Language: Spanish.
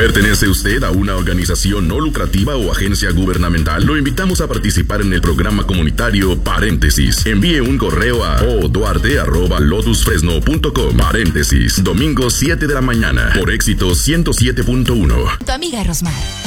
¿Pertenece usted a una organización no lucrativa o agencia gubernamental? Lo invitamos a participar en el programa comunitario Paréntesis. Envíe un correo a oduarte@lotusfresno.com. Paréntesis, domingo 7 de la mañana, por Éxito 107.1. Tu amiga Rosmar.